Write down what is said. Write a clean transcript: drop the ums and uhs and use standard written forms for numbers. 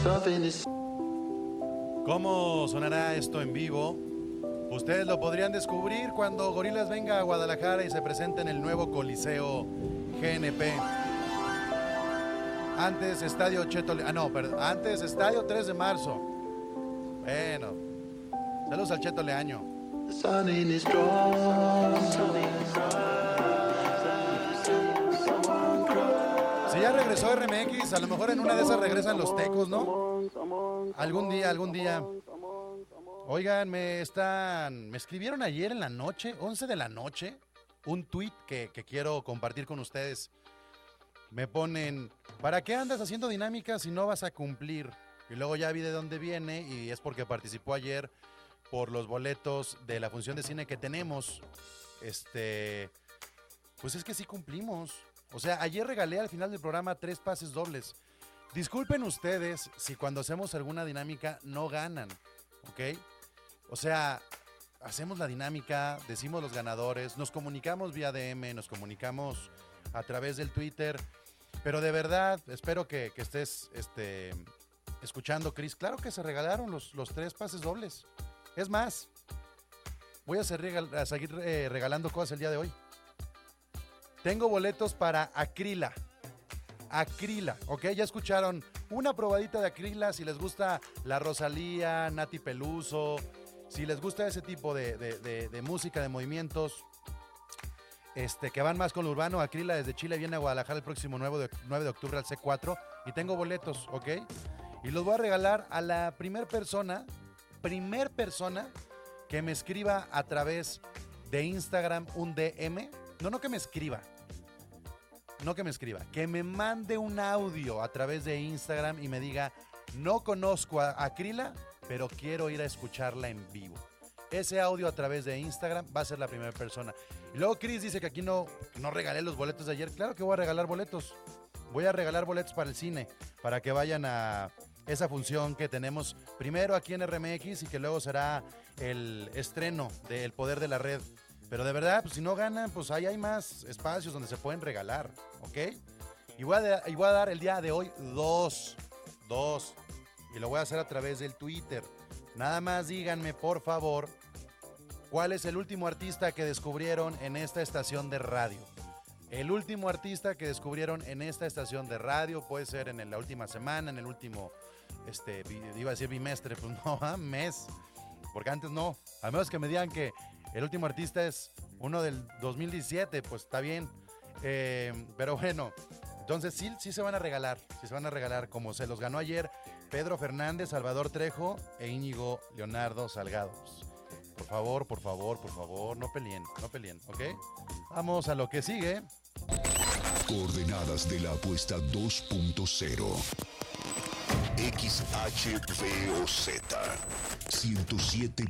¿Cómo sonará esto en vivo? Ustedes lo podrían descubrir cuando Gorillaz venga a Guadalajara y se presente en el nuevo Coliseo GNP. Antes Estadio antes Estadio 3 de marzo. Bueno, saludos al Cheto Leaño. Si ya regresó RMX, a lo mejor en una de esas regresan los Tecos, ¿no? Algún día. Oigan, me escribieron ayer en la noche, 11 de la noche, un tweet que quiero compartir con ustedes. Me ponen, ¿para qué andas haciendo dinámicas si no vas a cumplir? Y luego ya vi de dónde viene y es porque participó ayer por los boletos de la función de cine que tenemos. Pues es que sí cumplimos. O sea, ayer regalé al final del programa 3 pases dobles. Disculpen ustedes si cuando hacemos alguna dinámica no ganan, ¿ok? O sea, hacemos la dinámica, decimos los ganadores, nos comunicamos vía DM, nos comunicamos a través del Twitter, pero de verdad espero que estés escuchando, Chris. Claro que se regalaron los 3 pases dobles. Es más, voy a seguir regalando cosas el día de hoy. Tengo boletos para Acrila, ¿ok? Ya escucharon una probadita de Acrila. Si les gusta la Rosalía, Nati Peluso, si les gusta ese tipo de música, de movimientos, que van más con lo urbano, Acrila desde Chile viene a Guadalajara el próximo 9 de octubre al C4 y tengo boletos, ¿ok? Y los voy a regalar a la primer persona que me escriba a través de Instagram un DM. No que me escriba, que me mande un audio a través de Instagram y me diga, no conozco a Acrila, pero quiero ir a escucharla en vivo. Ese audio a través de Instagram va a ser la primera persona. Y luego Chris dice que aquí no regalé los boletos de ayer. Claro que voy a regalar boletos. Voy a regalar boletos para el cine, para que vayan a esa función que tenemos primero aquí en RMX y que luego será el estreno de El Poder de la Red. Pero de verdad, pues si no ganan, pues ahí hay más espacios donde se pueden regalar, ¿ok? Y voy a dar el día de hoy dos. Y lo voy a hacer a través del Twitter. Nada más díganme, por favor, cuál es el último artista que descubrieron en esta estación de radio. El último artista que descubrieron en esta estación de radio, puede ser en la última semana, en el último, iba a decir bimestre, pues no, mes. Porque antes no, a menos que me digan que el último artista es uno del 2017, pues está bien. Pero bueno, entonces sí se van a regalar, como se los ganó ayer Pedro Fernández, Salvador Trejo e Íñigo Leonardo Salgado. Por favor, no peleen, ¿ok? Vamos a lo que sigue. Coordenadas de la apuesta 2.0. XHVOZ 107.9